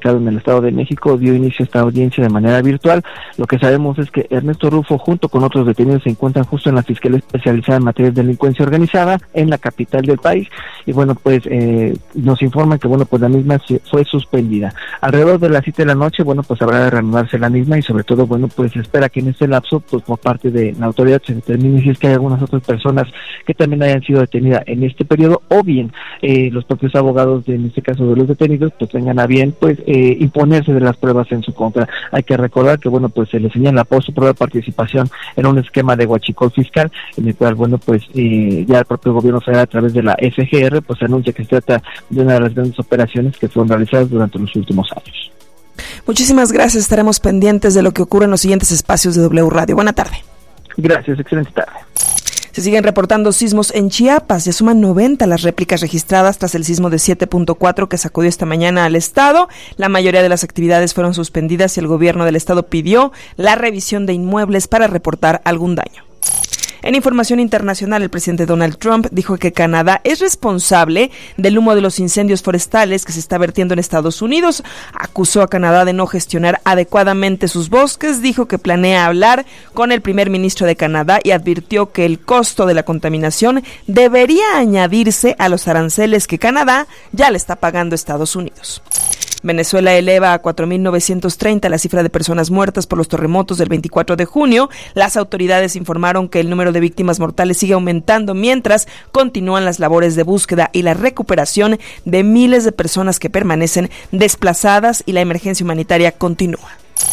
ubicado en el Estado de México, dio inicio a esta audiencia de manera virtual. Lo que sabemos es que Ernesto Rufo, junto con otros detenidos, se encuentran justo en la Fiscalía Especializada en Materia de Delincuencia Organizada, en la capital del país, y bueno, pues nos informan que bueno, pues la misma fue suspendida. Alrededor de las 7 de la noche, bueno, pues habrá de reanudarse la misma, y sobre todo, bueno, pues se espera que en este lapso, pues por parte de la autoridad se determine si es que hay algunas otras personas que también hayan sido detenidas en este periodo, o bien los propios abogados en este caso de los detenidos pues tengan a bien pues imponerse de las pruebas en su contra. Hay que recordar que bueno, pues se le señala por su propia participación en un esquema de huachicol fiscal, en el cual bueno, pues ya el propio gobierno federal, a través de la FGR, pues anuncia que se trata de una de las grandes operaciones que fueron realizadas durante los últimos años. Muchísimas gracias, estaremos pendientes de lo que ocurre en los siguientes espacios de W Radio. Buena tarde. Gracias, excelente tarde. Se siguen reportando sismos en Chiapas, ya suman 90 las réplicas registradas tras el sismo de 7.4 que sacudió esta mañana al estado. La mayoría de las actividades fueron suspendidas y el gobierno del estado pidió la revisión de inmuebles para reportar algún daño. En información internacional, el presidente Donald Trump dijo que Canadá es responsable del humo de los incendios forestales que se está vertiendo en Estados Unidos. Acusó a Canadá de no gestionar adecuadamente sus bosques, dijo que planea hablar con el primer ministro de Canadá y advirtió que el costo de la contaminación debería añadirse a los aranceles que Canadá ya le está pagando a Estados Unidos. Venezuela eleva a 4.930 la cifra de personas muertas por los terremotos del 24 de junio. Las autoridades informaron que el número de víctimas mortales sigue aumentando mientras continúan las labores de búsqueda y la recuperación de miles de personas que permanecen desplazadas y la emergencia humanitaria continúa.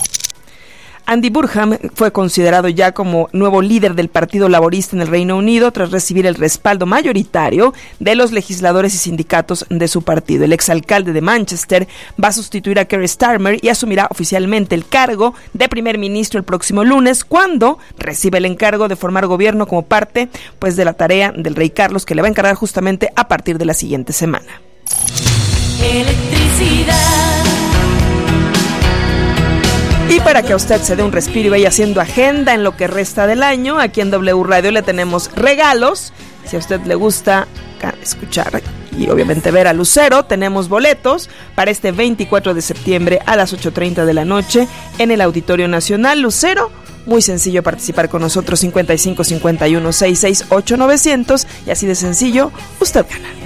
Andy Burnham fue considerado ya como nuevo líder del Partido Laborista en el Reino Unido tras recibir el respaldo mayoritario de los legisladores y sindicatos de su partido. El exalcalde de Manchester va a sustituir a Keir Starmer y asumirá oficialmente el cargo de primer ministro el próximo lunes, cuando recibe el encargo de formar gobierno como parte pues de la tarea del rey Carlos, que le va a encargar justamente a partir de la siguiente semana. Electricidad. Y para que a usted se dé un respiro y vaya haciendo agenda en lo que resta del año, aquí en W Radio le tenemos regalos. Si a usted le gusta escuchar y obviamente ver a Lucero, tenemos boletos para este 24 de septiembre a las 8:30 de la noche en el Auditorio Nacional. Lucero, muy sencillo participar con nosotros, 55 51 668 900, y así de sencillo, usted gana.